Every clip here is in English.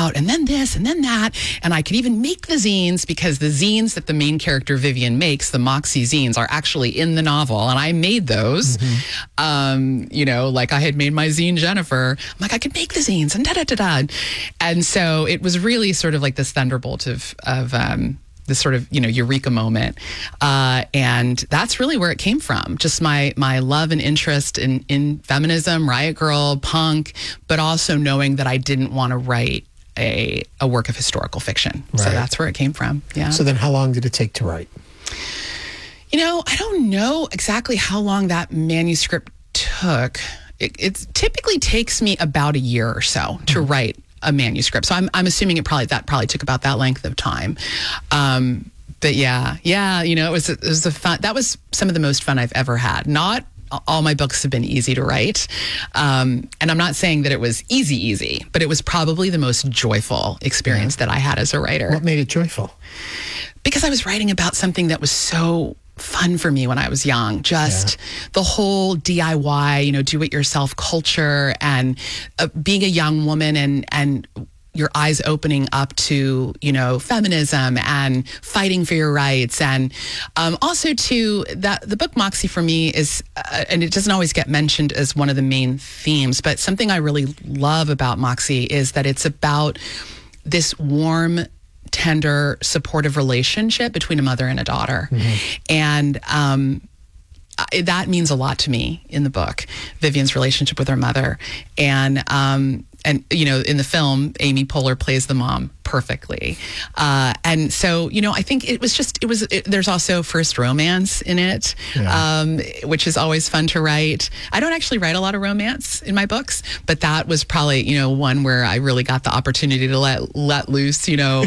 out, and then this, and then that. And I could even make the zines, because the zines that the main character Vivian makes, the Moxie zines, are actually in the novel. And I made those. Like I had made my zine Jennifer. I'm like, I could make the zines and da-da-da-da. And so it was really sort of like this thunderbolt of this sort of, eureka moment. And that's really where it came from. Just my love and interest in feminism, Riot Grrrl, punk, but also knowing that I didn't want to write a work of historical fiction. Right. So that's where it came from. Yeah. So then how long did it take to write? I don't know exactly how long that manuscript took. It typically takes me about a year or so to write a manuscript. So I'm assuming that probably took about that length of time. But yeah, it was a fun. That was some of the most fun I've ever had. Not all my books have been easy to write. And I'm not saying that it was easy, but it was probably the most joyful experience that I had as a writer. What made it joyful? Because I was writing about something that was so fun for me when I was young. Just the whole DIY, do-it-yourself culture, and being a young woman and your eyes opening up to, feminism and fighting for your rights. And also too, that the book Moxie for me is, and it doesn't always get mentioned as one of the main themes, but something I really love about Moxie is that it's about this warm, tender, supportive relationship between a mother and a daughter. And that means a lot to me in the book, Vivian's relationship with her mother. And in the film, Amy Poehler plays the mom perfectly. And so, I think there's also first romance in it, which is always fun to write. I don't actually write a lot of romance in my books, but that was probably, one where I really got the opportunity to let loose,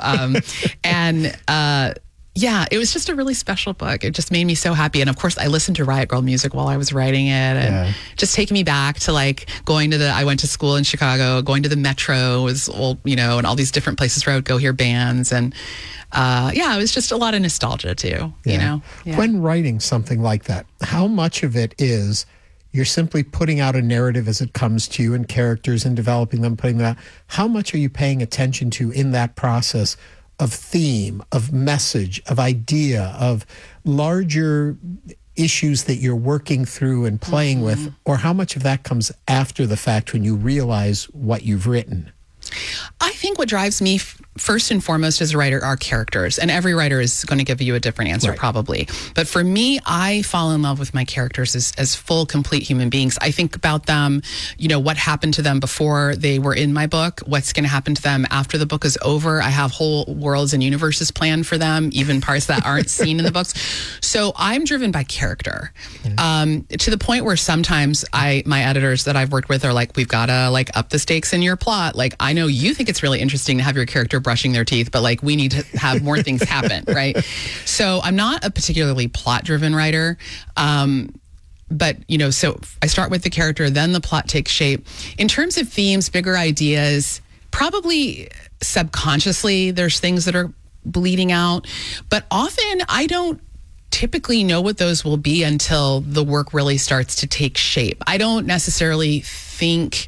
yeah, it was just a really special book. It just made me so happy. And of course, I listened to Riot Grrrl music while I was writing it, and just taking me back to I went to school in Chicago, going to the Metro and all these different places where I would go hear bands. And it was just a lot of nostalgia too, Yeah. When writing something like that, how much of it is you're simply putting out a narrative as it comes to you and characters and developing them, putting them out? How much are you paying attention to in that process of theme, of message, of idea, of larger issues that you're working through and playing with, or how much of that comes after the fact when you realize what you've written? I think what drives me first and foremost as a writer are characters, and every writer is going to give you a different answer probably. But for me, I fall in love with my characters as full, complete human beings. I think about them, what happened to them before they were in my book, what's going to happen to them after the book is over. I have whole worlds and universes planned for them, even parts that aren't seen in the books. So I'm driven by character, to the point where sometimes my editors that I've worked with are like, we've got to up the stakes in your plot. I know you think it's really interesting to have your character brushing their teeth, but we need to have more things happen, right? So I'm not a particularly plot-driven writer. But, so I start with the character, then the plot takes shape. In terms of themes, bigger ideas, probably subconsciously there's things that are bleeding out. But often I don't typically know what those will be until the work really starts to take shape. I don't necessarily think...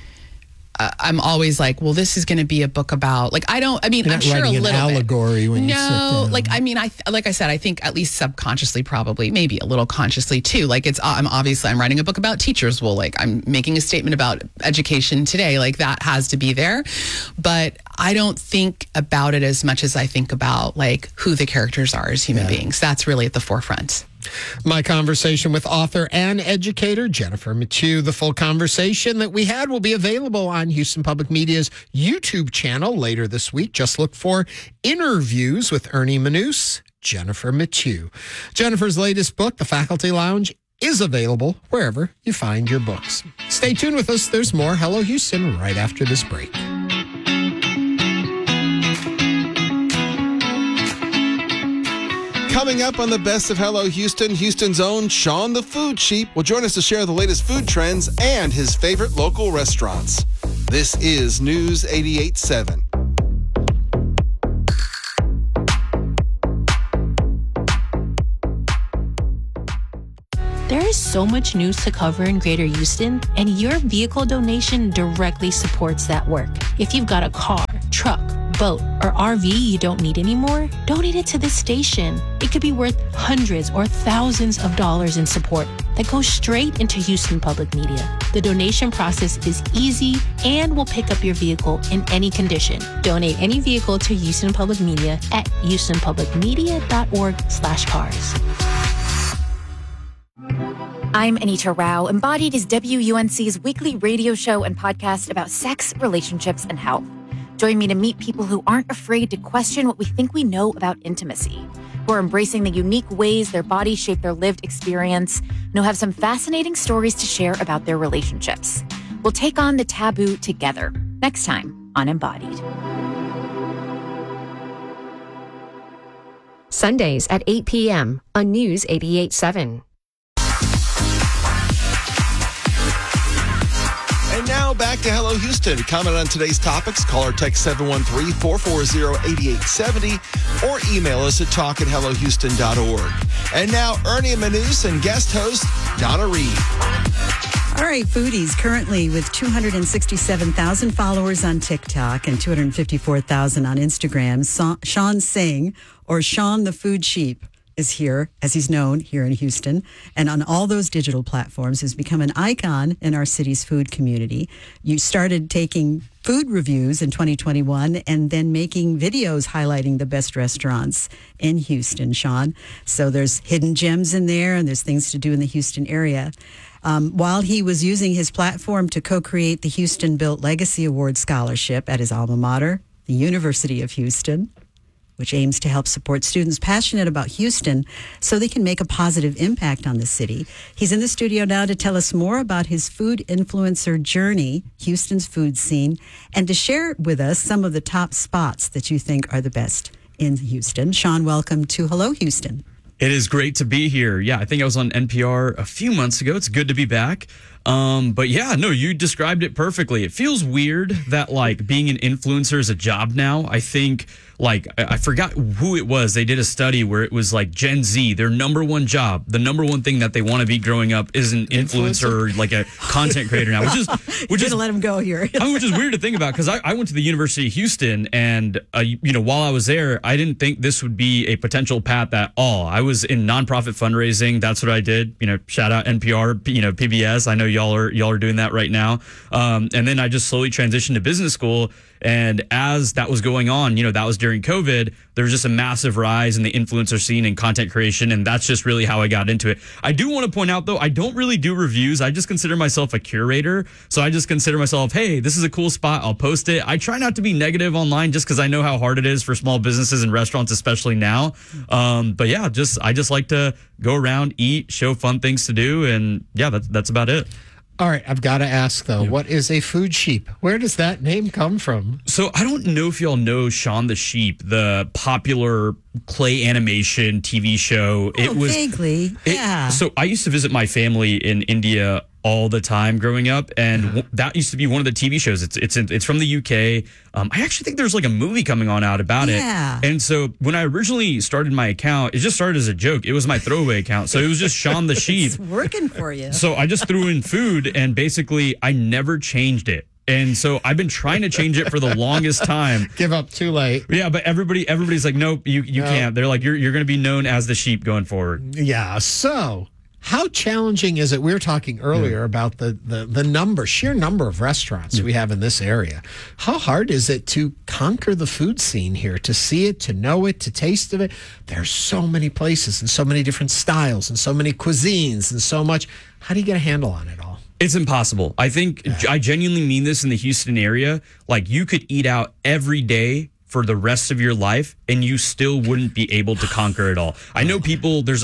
I'm always like, well, this is going to be a book about, I'm sure a little bit. Allegory when you sit down. I said, I think at least subconsciously, probably, maybe a little consciously too. I'm writing a book about teachers. Well, I'm making a statement about education today. That has to be there. But I don't think about it as much as I think about who the characters are as human beings. That's really at the forefront. My conversation with author and educator Jennifer Mathieu. The full conversation that we had will be available on Houston Public Media's YouTube channel later this week. Just look for Interviews with Ernie Manouse, Jennifer Mathieu. Jennifer's latest book, The Faculty Lounge, is available wherever you find your books. Stay tuned with us. There's more Hello Houston right after this break. Coming up on the Best of Hello Houston, Houston's own Sean the Food Sheep will join us to share the latest food trends and his favorite local restaurants. This is News 88.7. There There's so much news to cover in Greater Houston, and your vehicle donation directly supports that work. If you've got a car, truck, boat, or RV you don't need anymore, donate it to this station. It could be worth hundreds or thousands of dollars in support that goes straight into Houston Public Media. The donation process is easy and will pick up your vehicle in any condition. Donate any vehicle to Houston Public Media at houstonpublicmedia.org/cars. I'm Anita Rao. Embodied is WUNC's weekly radio show and podcast about sex, relationships, and health. Join me to meet people who aren't afraid to question what we think we know about intimacy, who are embracing the unique ways their bodies shape their lived experience, and who have some fascinating stories to share about their relationships. We'll take on the taboo together next time on Embodied. Sundays at 8 p.m. on News 88.7. And now back to Hello Houston. Comment on today's topics. Call or text 713-440-8870 or email us at talk@hellohouston.org. And now Ernie Manous and guest host Donna Reed. All right, foodies currently with 267,000 followers on TikTok and 254,000 on Instagram. Sean Singh, or Sean the Food Sheep, is here, as he's known here in Houston, and on all those digital platforms has become an icon in our city's food community. You started taking food reviews in 2021 and then making videos highlighting the best restaurants in Houston, Sean. So there's hidden gems in there and there's things to do in the Houston area. While he was using his platform to co-create the Houston Built Legacy Award Scholarship at his alma mater, the University of Houston, which aims to help support students passionate about Houston so they can make a positive impact on the city. He's in the studio now to tell us more about his food influencer journey, Houston's food scene, and to share with us some of the top spots that you think are the best in Houston. Sean, welcome to Hello Houston. It is great to be here. Yeah, I think I was on NPR a few months ago. It's good to be back. But yeah, no, you described it perfectly. It feels weird that like being an influencer is a job now. I think like I forgot who it was. They did a study where it was like Gen Z, their number one job, the number one thing that they want to be growing up is an influencer or like a content creator now, which is let him go here. Which is weird to think about because I went to the University of Houston and while I was there, I didn't think this would be a potential path at all. I was in nonprofit fundraising. That's what I did. Shout out NPR, PBS. I know y'all are doing that right now. And then I just slowly transitioned to business school. And as that was going on, that was during COVID, there was just a massive rise in the influencer scene and content creation. And that's just really how I got into it. I do want to point out, though, I don't really do reviews. I just consider myself a curator. So I just consider myself, hey, this is a cool spot. I'll post it. I try not to be negative online just because I know how hard it is for small businesses and restaurants, especially now. But yeah, I just like to go around, eat, show fun things to do. And yeah, that's about it. All right, I've got to ask, though, What is a food sheep? Where does that name come from? So I don't know if y'all know Shaun the Sheep, the popular clay animation TV show. Vaguely, yeah. So I used to visit my family in India all the time growing up, and that used to be one of the TV shows. It's from the UK. I actually think there's like a movie coming on out about it. And so when I originally started my account, it just started as a joke. It was my throwaway account, so it was just Shaun the Sheep. It's working for you. So I just threw in food, and basically I never changed it. And so I've been trying to change it for the longest time. Give up too late. Yeah, but everybody's like, nope, you can't. They're like, you're going to be known as the sheep going forward. Yeah. So how challenging is it? We were talking earlier about the sheer number of restaurants we have in this area. How hard is it to conquer the food scene here, to see it, to know it, to taste of it? There's so many places and so many different styles and so many cuisines and so much. How do you get a handle on it all? It's impossible. I think I genuinely mean this in the Houston area. Like you could eat out every day for the rest of your life and you still wouldn't be able to conquer it all. I know people, there's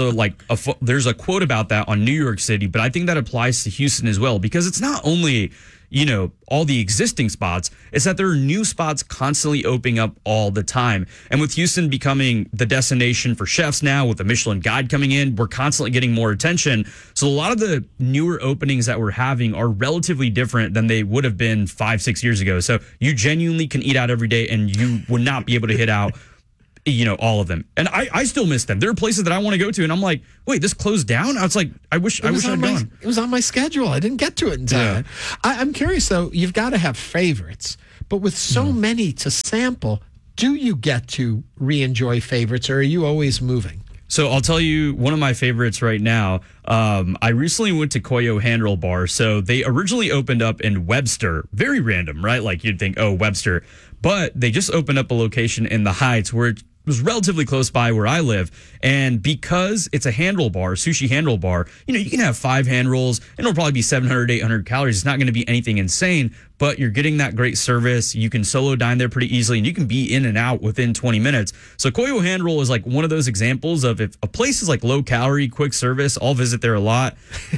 a quote about that on New York City, but I think that applies to Houston as well because it's not only all the existing spots, it's that there are new spots constantly opening up all the time. And with Houston becoming the destination for chefs now, with the Michelin Guide coming in, we're constantly getting more attention. So a lot of the newer openings that we're having are relatively different than they would have been 5-6 years ago. So you genuinely can eat out every day and you would not be able to hit out all of them. And I still miss them. There are places that I want to go to, and I'm like, wait, this closed down? I was like, I wish I'd gone. It was on my schedule. I didn't get to it in time. I'm curious, though, you've got to have favorites. But with so many to sample, do you get to re-enjoy favorites, or are you always moving? So I'll tell you one of my favorites right now. I recently went to Koyo Handroll Bar. So they originally opened up in Webster. Very random, right? Like you'd think, oh, Webster. But they just opened up a location in the Heights where it was relatively close by where I live. And because it's a hand roll bar, sushi hand roll bar, you can have 5 hand rolls and it'll probably be 700, 800 calories. It's not going to be anything insane, but you're getting that great service. You can solo dine there pretty easily and you can be in and out within 20 minutes. So Koyo Hand Roll is like one of those examples of if a place is like low calorie, quick service, I'll visit there a lot.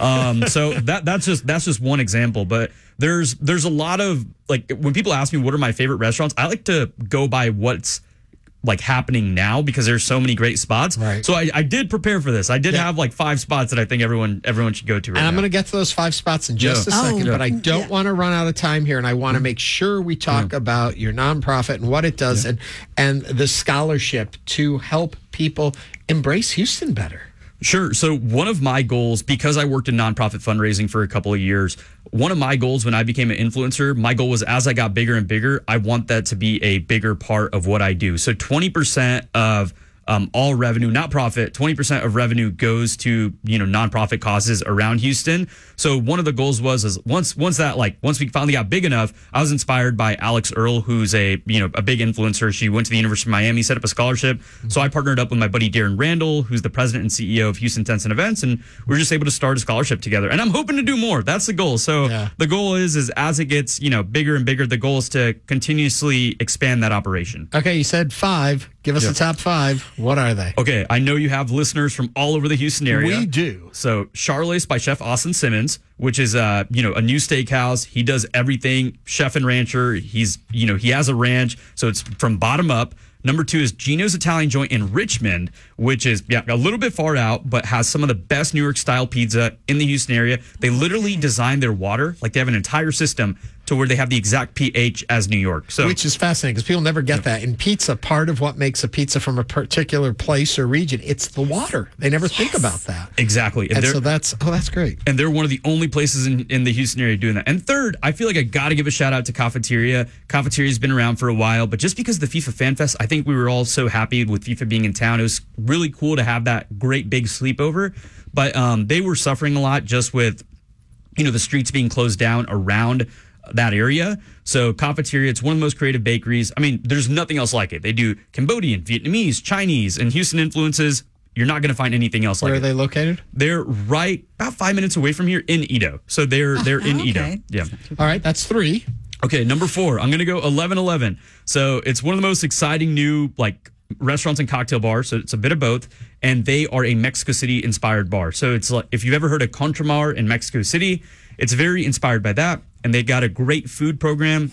So that's just one example, but there's a lot of, like, when people ask me what are my favorite restaurants, I like to go by what's like happening now because there's so many great spots. Right. So I did prepare for this. I did have like 5 spots that I think everyone should go to right now. And I'm going to get to those 5 spots in just a second, but I don't want to run out of time here, and I want to make sure we talk about your nonprofit and what it does and the scholarship to help people embrace Houston better. Sure. So one of my goals, because I worked in nonprofit fundraising for a couple of years, one of my goals when I became an influencer, my goal was as I got bigger and bigger, I want that to be a bigger part of what I do. So 20% of all revenue, not profit, 20% of revenue goes to, nonprofit causes around Houston. So one of the goals was once we finally got big enough, I was inspired by Alex Earl, who's a big influencer. She went to the University of Miami, set up a scholarship. So I partnered up with my buddy Darren Randall, who's the president and CEO of Houston Tents and Events, and we were just able to start a scholarship together. And I'm hoping to do more. That's the goal. So the goal is as it gets, bigger and bigger, the goal is to continuously expand that operation. Okay, you said 5. Give us the top 5. What are they? Okay, I know you have listeners from all over the Houston area. We do. So Charlace by Chef Austin Simmons, which is a new steakhouse. He does everything. Chef and rancher. He has a ranch, so it's from bottom up. Number 2 is Gino's Italian Joint in Richmond, which is a little bit far out, but has some of the best New York style pizza in the Houston area. They literally designed their water, like they have an entire system to where they have the exact pH as New York. So, which is fascinating because people never get that. In pizza, part of what makes a pizza from a particular place or region, it's the water. They never think about that. Exactly. And so that's great. And they're one of the only places in the Houston area doing that. And third, I feel like I got to give a shout out to Cafeteria. Cafeteria's been around for a while, but just because of the FIFA Fan Fest, I think we were all so happy with FIFA being in town. It was really cool to have that great big sleepover. But they were suffering a lot just with, the streets being closed down around that area. So Cafeteria, it's one of the most creative bakeries. I mean, there's nothing else like it. They do Cambodian, Vietnamese, Chinese, and Houston influences. You're not going to find anything else like it. Where are they located? They're right about 5 minutes away from here in Edo. So they're in Edo. Yeah. All right, that's 3. Okay, number 4. I'm going to go 1111. So it's one of the most exciting new restaurants and cocktail bars. So it's a bit of both. And they are a Mexico City inspired bar. So it's like, if you've ever heard of Contramar in Mexico City, it's very inspired by that. And they got a great food program.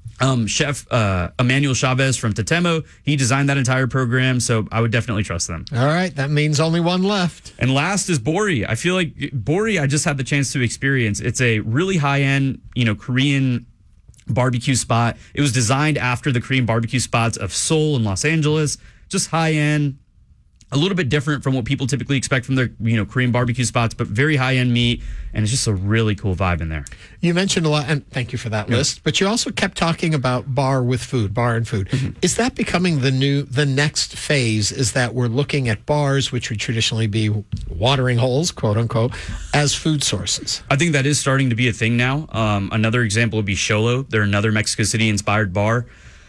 Chef Emmanuel Chavez from Tatemo, he designed that entire program, so I would definitely trust them. All right, that means only one left. And last is Bori. I feel like Bori, I just had the chance to experience. It's a really high-end, Korean barbecue spot. It was designed after the Korean barbecue spots of Seoul and Los Angeles. Just high-end, a little bit different from what people typically expect from their, Korean barbecue spots, but very high-end meat, and it's just a really cool vibe in there. You mentioned a lot, and thank you for that list, but you also kept talking about bar and food. Mm-hmm. Is that becoming the next phase, is that we're looking at bars, which would traditionally be watering holes, quote unquote, as food sources? I think that is starting to be a thing now. Another example would be Xolo. They're another Mexico City-inspired bar.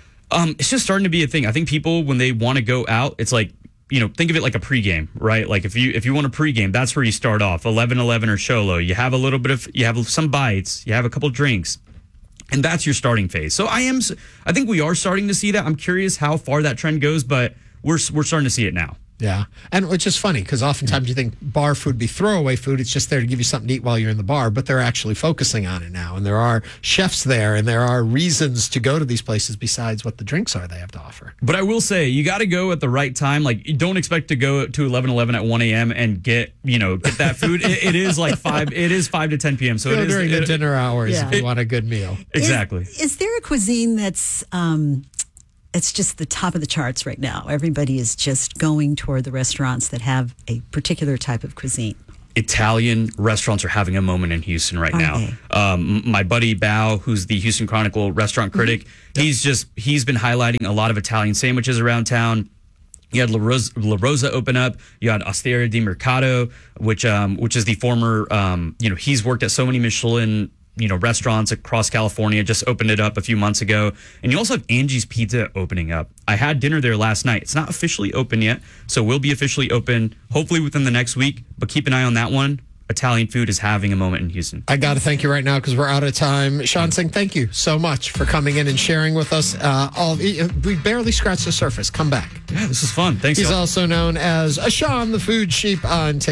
It's just starting to be a thing. I think people, when they want to go out, it's like, think of it like a pregame, right? Like if you want a pregame, that's where you start off. 11-11 or Xolo. You have you have some bites, you have a couple drinks, and that's your starting phase. So I think we are starting to see that. I'm curious how far that trend goes, but we're starting to see it now. Yeah. And which is funny because oftentimes you think bar food be throwaway food. It's just there to give you something to eat while you're in the bar, but they're actually focusing on it now. And there are chefs there and there are reasons to go to these places besides what the drinks are they have to offer. But I will say, you got to go at the right time. Like, you don't expect to go to 11-11 at 1 a.m. and get that food. It is like 5 to 10 p.m. So during the dinner hours if you want a good meal. Exactly. Is there a cuisine that's it's just the top of the charts right now. Everybody is just going toward the restaurants that have a particular type of cuisine. Italian restaurants are having a moment in Houston right now. My buddy Bao, who's the Houston Chronicle restaurant critic, he's been highlighting a lot of Italian sandwiches around town. You had La Rosa open up. You had Osteria di Mercato, which is the former, he's worked at so many Michelin, restaurants across California, just opened it up a few months ago. And you also have Angie's Pizza opening up. I had dinner there last night. It's not officially open yet, so we'll be officially open hopefully within the next week, but keep an eye on that one. Italian food is having a moment in Houston. I got to thank you right now because we're out of time. Sean Singh, thank you so much for coming in and sharing with us. We barely scratched the surface. Come back. Yeah, this is fun. Thanks. He's also known as Sean the Food Sheep on TikTok.